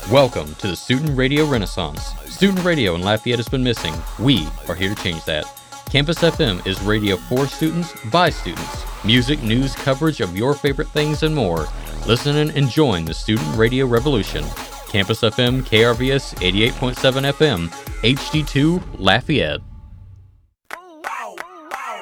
Welcome to the Student Radio Renaissance. Student radio in Lafayette has been missing. We are here to change that. Campus FM is radio for students, by students. Music, news, coverage of your favorite things, and more. Listen and join the student radio revolution. Campus FM, KRVS 88.7 FM, HD2, Lafayette.